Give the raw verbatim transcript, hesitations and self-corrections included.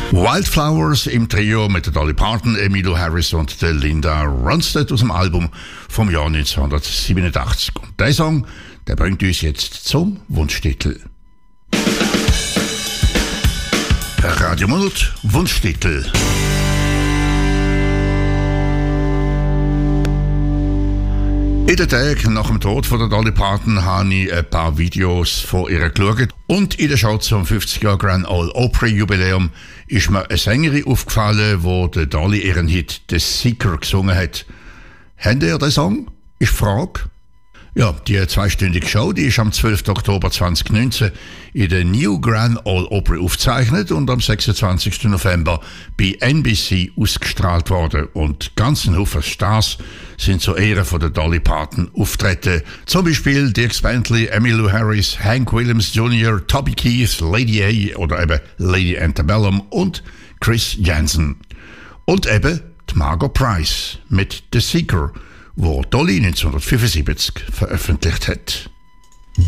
Wildflowers im Trio mit der Dolly Parton, Emmylou Harris und der Linda Ronstadt aus dem Album vom Jahr neunzehnhundertsiebenundachtzig. Und der Song, der bringt uns jetzt zum Wunschtitel. Radio Monat, Wunschtitel. In den Tagen nach dem Tod von der Dolly Parton habe ich ein paar Videos von ihr geschaut. Und in der Show zum fünfzig Jahre Grand Ole Opry Jubiläum ist mir eine Sängerin aufgefallen, wo der Dolly ihren Hit «The Seeker» gesungen hat. Habt ihr den Song? Ist die Frage. Ja, die zweistündige Show, die ist am zwölften Oktober zweitausendneunzehn in der New Grand Ole Opry aufgezeichnet und am sechsundzwanzigsten November bei N B C ausgestrahlt worden. Und ganzen Haufen Stars sind zur Ehre von der Dolly Parton auftreten. Zum Beispiel Dierks Bentley, Emmylou Harris, Hank Williams Junior, Toby Keith, Lady A oder eben Lady Antebellum und Chris Jansen. Und eben die Margot Price mit «The Seeker», wo Dolly neunzehnhundertfünfundsiebzig veröffentlicht hat.